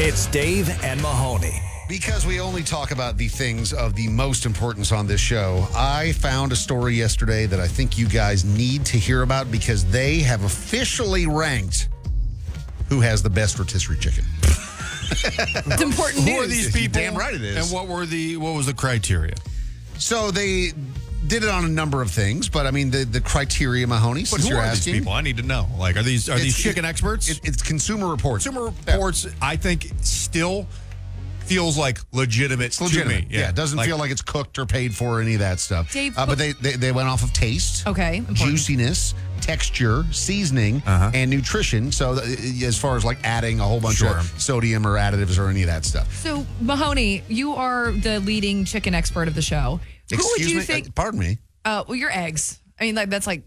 It's Dave and Mahoney. Because we only talk about the things of the most importance on this show, I found a story yesterday that I think you guys need to hear about because they have officially ranked who has the best rotisserie chicken. It's important news. Who are these people? Damn right it is. And what was the criteria? So they did it on a number of things, but I mean the criteria, Mahoney, But since who you're are asking. these people? I need to know. Like, are these chicken experts? It's Consumer Reports. Consumer Reports, I think, still feels like legitimate. It's legitimate. To me. Yeah, it doesn't feel like it's cooked or paid for or any of that stuff. Dave, but they went off of taste, Okay, important. juiciness, texture, seasoning, and nutrition. So as far as like adding a whole bunch Sure. of sodium or additives or any of that stuff. So, Mahoney, you are the leading chicken expert of the show. Who would Excuse you me? think? Pardon me. Well, your eggs. I mean, that's like.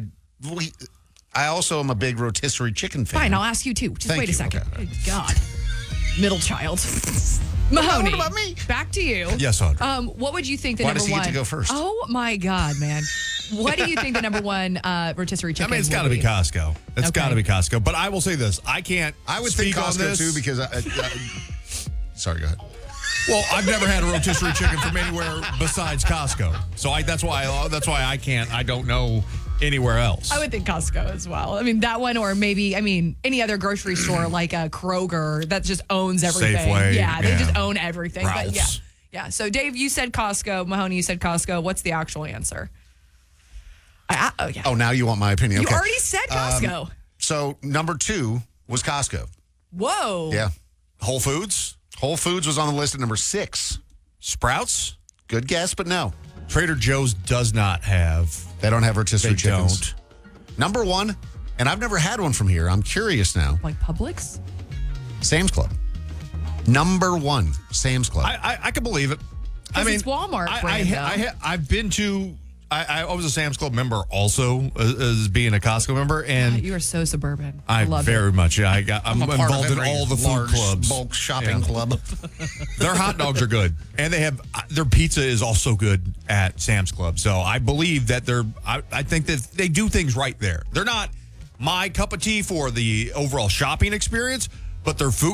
I also am a big rotisserie chicken fan. Fine, I'll ask you too. Just Thank wait a you. second. Okay. Good God. Middle child. Mahoney. What about me? Back to you. Yes, Audrey. What would you think the Why number does he one? get to go first? Oh my God, man! What do you think the number one rotisserie chicken? I mean, it's got to would be Costco. It's Okay. got to be Costco. But I will say this: I can't. I would speak think on Costco this. too because sorry, go ahead. Well, I've never had a rotisserie chicken from anywhere besides Costco, so that's why I can't. I don't know anywhere else. I would think Costco as well. I mean, that one, or maybe, any other grocery store like a Kroger that just owns everything. Safeway, Yeah, they yeah. just own everything. But yeah. Ralph's. Yeah. So, Dave, you said Costco. Mahoney, you said Costco. What's the actual answer? Oh, yeah. Oh, now you want my opinion? You Okay. already said Costco. So number 2 was Costco. Whoa. Yeah. Whole Foods, Whole Foods was on the list at number 6. Sprouts, Good guess, but no. Trader Joe's does not have. They don't have rotisserie They chickens. don't. Number 1, and I've never had one from here. I'm curious now. Like Publix? Sam's Club. Number 1, Sam's Club. I can believe it. Because it's Walmart brand, though. I've been to. I was a Sam's Club member also as being a Costco member, and You are so suburban. I love very it. much. I'm a part involved of in every all the food large clubs. bulk shopping Yeah. club. Their hot dogs are good, and they have their pizza is also good at Sam's Club. So I believe that I think that they do things right there. They're not my cup of tea for the overall shopping experience, but their food